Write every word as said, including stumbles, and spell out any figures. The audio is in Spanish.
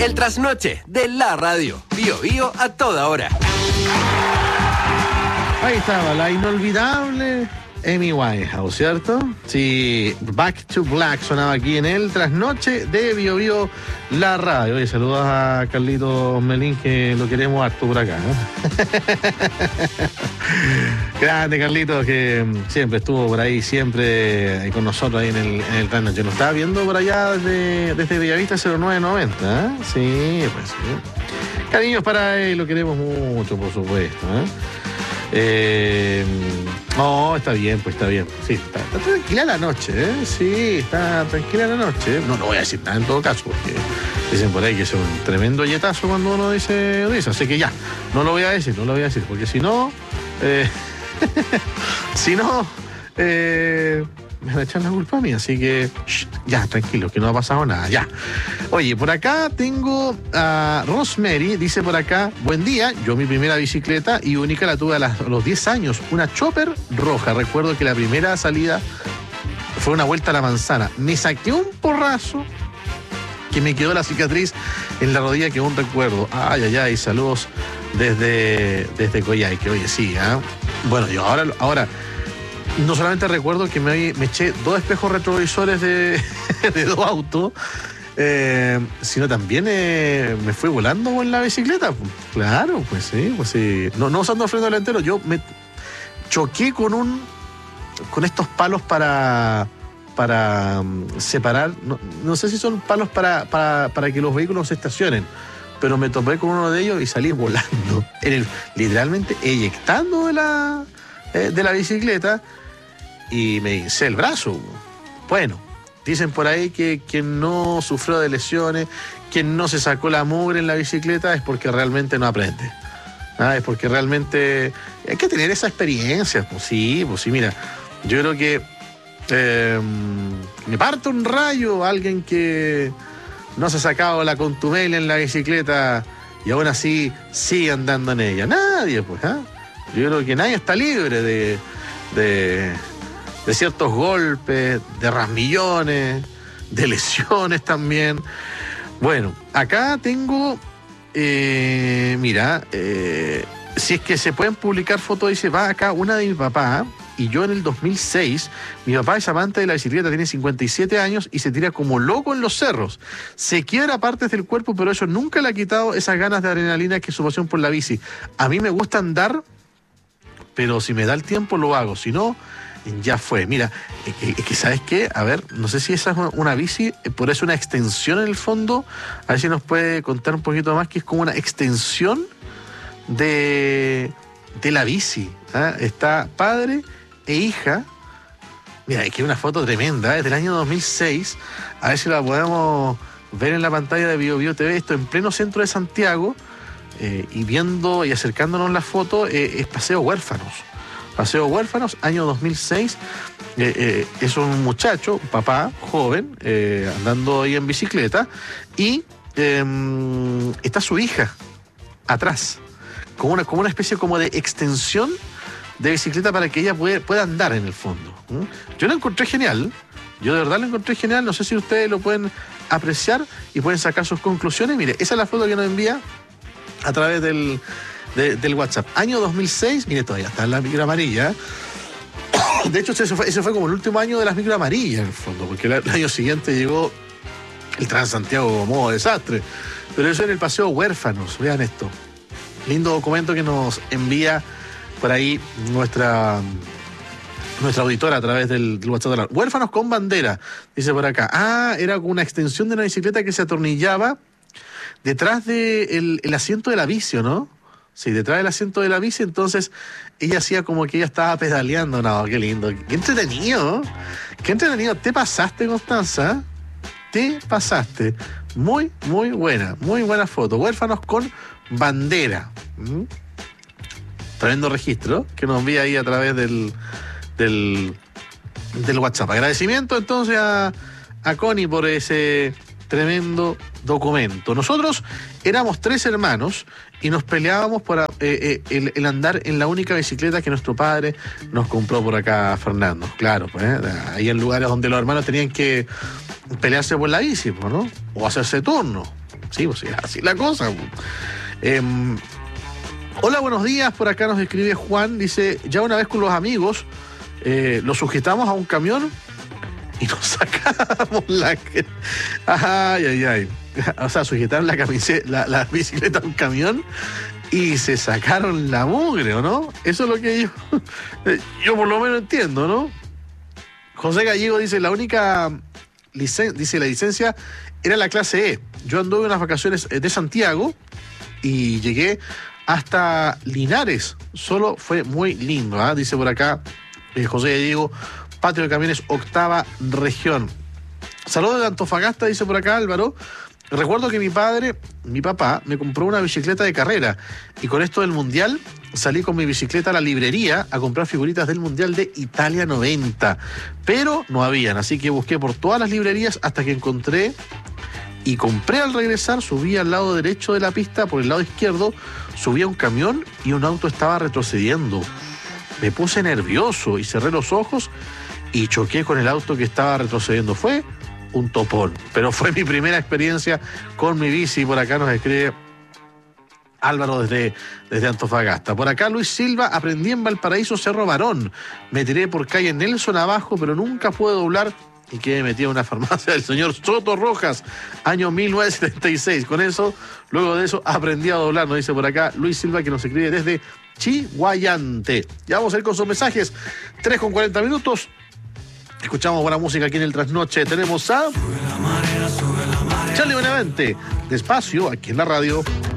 El trasnoche de la radio. Bio Bio a toda hora. Ahí estaba la inolvidable Amy Winehouse, ¿cierto? Sí, Back to Black sonaba aquí en el trasnoche de Bio Bio, la radio. Y saludos a Carlito Melín, que lo queremos harto por acá, ¿eh? Grande Carlito, que siempre estuvo por ahí, siempre ahí con nosotros ahí en el, en el trasnoche. Nos estaba viendo por allá desde, desde Bellavista cero nueve noventa, ¿eh? Sí, pues sí. Cariños para él, lo queremos mucho, por supuesto, ¿eh? Eh, no, está bien, pues está bien. Sí, está, está tranquila la noche, ¿eh? Sí, está tranquila la noche. No, no voy a decir nada en todo caso, porque dicen por ahí que es un tremendo yetazo cuando uno dice, dice. Así que ya, no lo voy a decir, no lo voy a decir, porque si no, eh, si no, eh, me van a echar la culpa a mí, así que shh, ya, tranquilo, que no ha pasado nada, ya. Oye, por acá tengo a Rosemary, dice por acá, buen día, yo mi primera bicicleta y única la tuve a, las, a los diez años, una Chopper roja. Recuerdo que la primera salida fue una vuelta a la manzana. Me saqué un porrazo que me quedó la cicatriz en la rodilla, que aún recuerdo. Ay, ay, ay, saludos desde, desde Coyhaique, oye, sí, ¿eh? Bueno, yo ahora... ahora no solamente recuerdo que me, me eché dos espejos retrovisores de, de dos autos, eh, sino también eh, me fui volando con la bicicleta. Claro, pues sí, pues sí. No, no usando freno delantero, yo me choqué con un con estos palos para para um, separar, no, no sé si son palos para, para, para que los vehículos se estacionen, pero me topé con uno de ellos y salí volando, en el, literalmente eyectando de la, eh, de la bicicleta. Y me hincé el brazo. Bueno, dicen por ahí que quien no sufrió de lesiones, quien no se sacó la mugre en la bicicleta, es porque realmente no aprende. Ah, es porque realmente hay que tener esa experiencia. Pues sí, pues sí, mira, yo creo que eh, me parte un rayo alguien que no se ha sacado la contumelia en la bicicleta y aún así sigue andando en ella. Nadie, pues, ¿ah? Yo creo que nadie está libre de... de de ciertos golpes, de rasmillones, de lesiones también. Bueno, acá tengo, eh, mira, eh, si es que se pueden publicar fotos, dice, va acá una de mi papá, y yo en el dos mil seis, mi papá es amante de la bicicleta, tiene cincuenta y siete años y se tira como loco en los cerros. Se quiebra partes del cuerpo, pero eso nunca le ha quitado esas ganas de adrenalina que es su pasión por la bici. A mí me gusta andar, pero si me da el tiempo lo hago, si no... Ya fue. Mira, es que, es que ¿sabes qué? A ver, no sé si esa es una bici, por eso una extensión en el fondo. A ver si nos puede contar un poquito más, que es como una extensión de, de la bici, ¿eh? Está padre e hija. Mira, es que es una foto tremenda, ¿eh? Es del año dos mil seis. A ver si la podemos ver en la pantalla de Bio Bio T V. Esto en pleno centro de Santiago, eh, y viendo y acercándonos la foto, eh, es Paseo Huérfanos. Paseo Huérfanos, año dos mil seis, eh, eh, es un muchacho, un papá joven, eh, andando ahí en bicicleta, y eh, está su hija atrás, como una, como una especie como de extensión de bicicleta para que ella pueda, pueda andar en el fondo. ¿Mm? Yo lo encontré genial, yo de verdad lo encontré genial, no sé si ustedes lo pueden apreciar y pueden sacar sus conclusiones. Mire, esa es la foto que nos envía a través del... De, del WhatsApp, año dos mil seis, mire, todavía está en la micro amarilla. De hecho, ese fue, ese fue como el último año de las micro amarillas, en el fondo, porque el, el año siguiente llegó el Transantiago como modo desastre. Pero eso en el Paseo Huérfanos, vean esto. Lindo documento que nos envía por ahí nuestra, nuestra auditora a través del, del WhatsApp de la... Huérfanos con bandera, dice por acá. Ah, era como una extensión de una bicicleta que se atornillaba detrás del el asiento de la bici, ¿no? Sí, detrás del asiento de la bici, entonces ella hacía como que ella estaba pedaleando. No, qué lindo, qué entretenido, qué entretenido. ¿Te pasaste, Constanza? Te pasaste. Muy, muy buena, muy buena foto. Huérfanos con bandera. ¿Mm? Tremendo registro que nos envía ahí a través del, del, del WhatsApp. Agradecimiento entonces a, a Connie por ese tremendo documento. Nosotros éramos tres hermanos y nos peleábamos por eh, eh, el, el andar en la única bicicleta que nuestro padre nos compró por acá, Fernando. Claro, pues, ¿eh? Ahí en lugares donde los hermanos tenían que pelearse por la bici, pues, ¿no? O hacerse turno. Sí, pues sí, así la cosa. Eh, hola, buenos días. Por acá nos escribe Juan. Dice, ya una vez con los amigos eh, lo sujetamos a un camión y nos sacamos la... Ay, ay, ay. O sea, sujetaron la, camiseta, la, la bicicleta a un camión y se sacaron la mugre, ¿o no? Eso es lo que yo... Yo por lo menos entiendo, ¿no? José Gallego dice, la única... Licen, dice, la licencia era la clase E. Yo anduve unas vacaciones de Santiago y llegué hasta Linares. Solo fue muy lindo, ¿eh? Dice por acá eh, José Gallego, patio de camiones, octava región. Saludos de Antofagasta, dice por acá Álvaro. Recuerdo que mi padre, mi papá, me compró una bicicleta de carrera y con esto del Mundial salí con mi bicicleta a la librería a comprar figuritas del Mundial de Italia noventa, pero no habían, así que busqué por todas las librerías hasta que encontré y compré. Al regresar, subí al lado derecho de la pista, por el lado izquierdo, subía un camión y un auto estaba retrocediendo. Me puse nervioso y cerré los ojos y choqué con el auto que estaba retrocediendo. Fue un topón, pero fue mi primera experiencia con mi bici. Por acá nos escribe Álvaro desde, desde Antofagasta. Por acá Luis Silva, aprendí en Valparaíso Cerro Barón. Me tiré por calle Nelson abajo, pero nunca pude doblar y quedé metido en una farmacia del señor Soto Rojas, año mil novecientos setenta y seis. Con eso, luego de eso, aprendí a doblar, nos dice por acá Luis Silva, que nos escribe desde Chihuayante. Ya vamos a ir con sus mensajes. tres con cuarenta minutos. Escuchamos buena música aquí en el Trasnoche. Tenemos a Charlie Benavente, despacio, aquí en la radio.